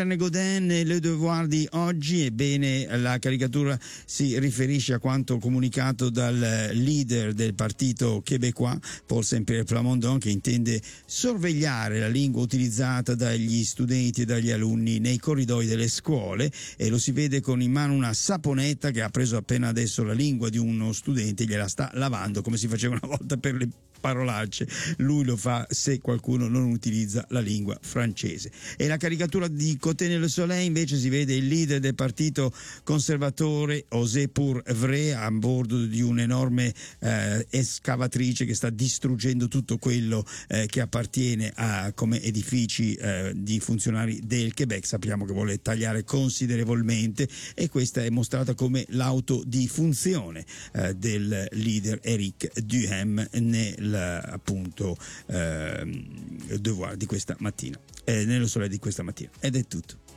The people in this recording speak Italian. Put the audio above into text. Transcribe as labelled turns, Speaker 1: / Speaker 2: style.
Speaker 1: Godin e Le Devoir di oggi. Ebbene, la caricatura si riferisce a quanto comunicato dal leader del partito québécois, Paul Saint-Pierre Plamondon, che intende sorvegliare la lingua utilizzata dagli studenti e dagli alunni nei corridoi delle scuole, e lo si vede con in mano una saponetta che ha preso appena adesso la lingua di uno studente e gliela sta lavando come si faceva una volta per le parolacce. Lui lo fa se qualcuno non utilizza la lingua francese. E la caricatura di Coté-Le Soleil invece si vede il leader del partito conservatore Osez pour Vrai a bordo di un'enorme escavatrice che sta distruggendo tutto quello che appartiene a come edifici di funzionari del Quebec. Sappiamo che vuole tagliare considerevolmente, e questa è mostrata come l'auto di funzione del leader Éric Duhem nel appunto Devoir di questa mattina, nello Soleil di questa mattina. Ed è tutto.